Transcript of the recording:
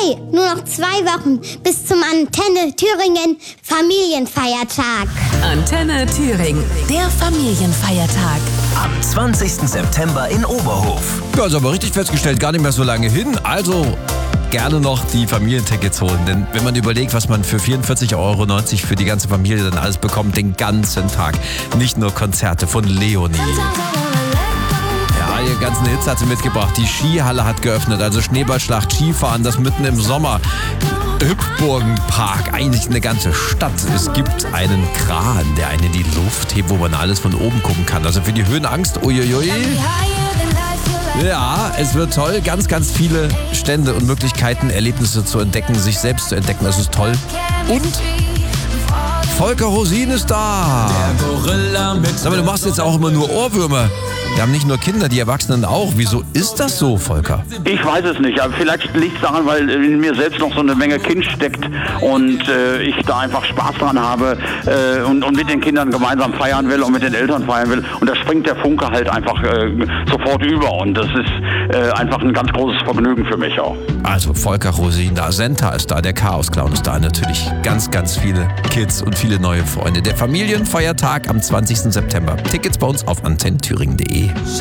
Hey, nur noch 2 Wochen bis zum Antenne Thüringen Familienfeiertag. Antenne Thüringen, der Familienfeiertag. Am 20. September in Oberhof. Ja, ist aber richtig festgestellt, gar nicht mehr so lange hin. Also gerne noch die Familientickets holen. Denn wenn man überlegt, was man für 44,90 € für die ganze Familie dann alles bekommt, den ganzen Tag. Nicht nur Konzerte von Leonie. Ja, ihre ganzen Hits hat sie mitgebracht. Die Skihalle hat geöffnet, also Schneeballschlacht, Skifahren, das mitten im Sommer. Hüpfburgenpark, eigentlich eine ganze Stadt. Es gibt einen Kran, der einen in die Luft hebt, wo man alles von oben gucken kann. Also für die Höhenangst, uiuiui. Ja, es wird toll. Ganz, ganz viele Stände und Möglichkeiten, Erlebnisse zu entdecken, sich selbst zu entdecken. Das ist toll. Und Volker Rosin ist da. Der Gorilla mit. Aber du machst jetzt auch immer nur Ohrwürmer. Wir haben nicht nur Kinder, die Erwachsenen auch. Wieso ist das so, Volker? Ich weiß es nicht, aber vielleicht liegt es daran, weil in mir selbst noch so eine Menge Kind steckt und ich da einfach Spaß dran habe und mit den Kindern gemeinsam feiern will und mit den Eltern feiern will. Und da springt der Funke halt einfach sofort über und das ist einfach ein ganz großes Vergnügen für mich auch. Also Volker Rosin da, Senta ist da, der Chaos-Clown ist da, natürlich ganz, ganz viele Kids und viele neue Freunde. Der Familienfeiertag am 20. September. Tickets bei uns auf antennethüringen.de.